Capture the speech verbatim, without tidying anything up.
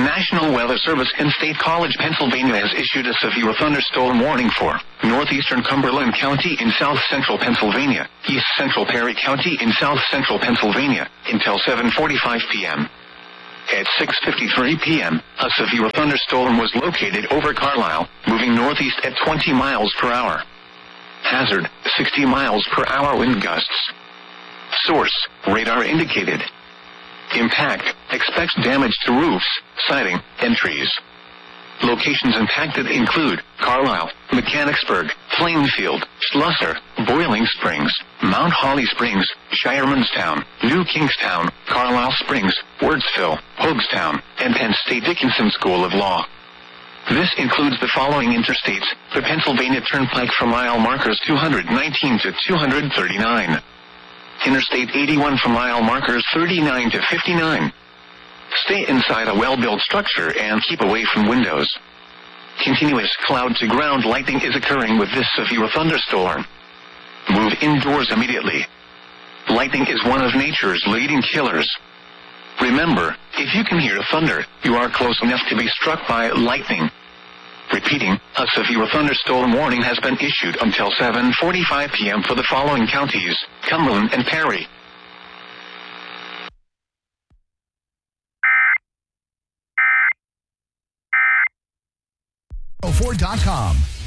National Weather Service and State College, Pennsylvania has issued a severe thunderstorm warning for northeastern Cumberland County in south central Pennsylvania, east central Perry County in south central Pennsylvania, until seven forty-five p.m. At six fifty-three p.m., a severe thunderstorm was located over Carlisle, moving northeast at twenty miles per hour. Hazard, sixty miles per hour wind gusts. Source, radar indicated. Impact, expects damage to roofs, siding, and trees. Locations impacted include Carlisle, Mechanicsburg, Plainfield, Schlosser, Boiling Springs, Mount Holly Springs, Shiremanstown, New Kingstown, Carlisle Springs, Wordsville, Hoagstown, and Penn State Dickinson School of Law. This includes the following interstates: the Pennsylvania Turnpike from mile markers two nineteen to two thirty-nine. Interstate eighty-one from mile markers thirty-nine to fifty-nine. Stay inside a well-built structure and keep away from windows. Continuous cloud-to-ground lightning is occurring with this severe thunderstorm. Move indoors immediately. Lightning is one of nature's leading killers. Remember, if you can hear thunder, you are close enough to be struck by lightning. Repeating, a severe thunderstorm warning has been issued until seven forty-five p.m. for the following counties: Cumberland and Perry. Ford dot com